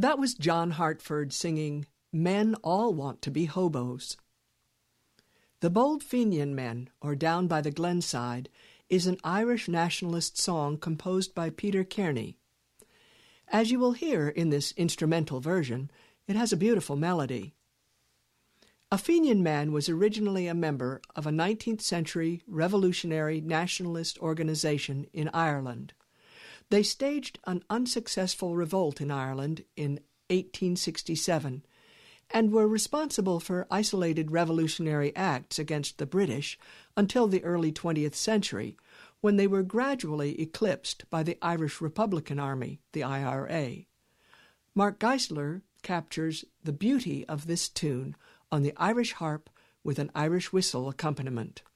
That was John Hartford singing Men All Want to Be Hobos. The Bold Fenian Men, or Down by the Glenside, is an Irish nationalist song composed by Peter Kearney. As you will hear in this instrumental version, it has a beautiful melody. A Fenian man was originally a member of a 19th century revolutionary nationalist organization in Ireland. They staged an unsuccessful revolt in Ireland in 1867 and were responsible for isolated revolutionary acts against the British until the early 20th century, when they were gradually eclipsed by the Irish Republican Army, the IRA. Mark Geisler captures the beauty of this tune on the Irish harp with an Irish whistle accompaniment.